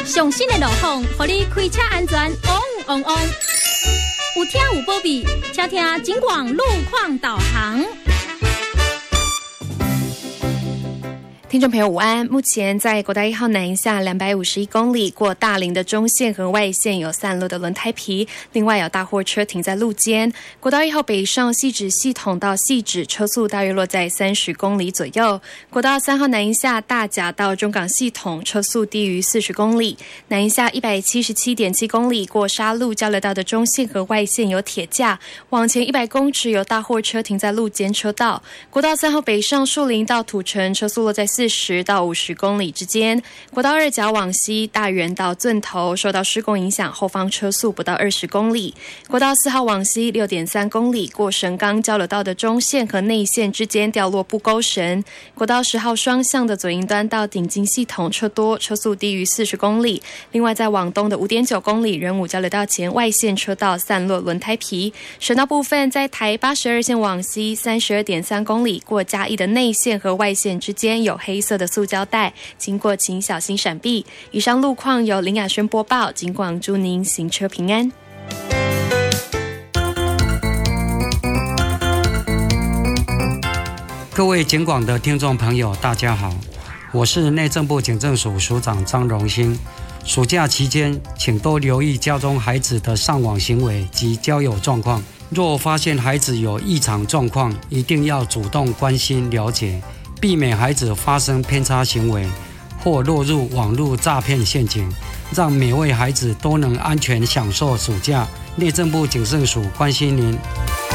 上新的路况，让你开车安全旺旺旺。有听有保庇，请听警广路况导航。 听众朋友午安，目前在国道1号南下251公里过大林的中线和外线有散落的轮胎皮，另外有大货车停在路肩。国道1号北上汐止系统到汐止车速大约落在30公里左右。国道3号南下大甲到中港系统车速低于40公里。南下177.7公里过沙路交流道的中线和外线有铁架，往前100公尺有大货车停在路肩车道。国道3号北上树林到土城车速落在40到50公里之间。国道2甲往西大园到圳头受到施工影响，后方车速不到20公里。国道4号往西 6.3 公里过神冈交流道的中线和内线之间掉落布钩绳。国道10号双向的左营端到顶金系统车多，车速低于40公里。另外在往东的 5.9 公里仁武交流道前外线车道散落轮胎皮。省道部分在台82线往西 32.3 公里过嘉义的内线和外线之间有黑色的塑胶带，经过请小心闪避。以上路况由林雅轩播报，警广祝您行车平安。 各位警广的听众朋友大家好，我是内政部警政署署长张荣兴。暑假期间请多留意家中孩子的上网行为及交友状况，若发现孩子有异常状况，一定要主动关心了解，避免孩子发生偏差行为或落入网络诈骗陷阱，让每位孩子都能安全享受暑假。内政部警政署关心您。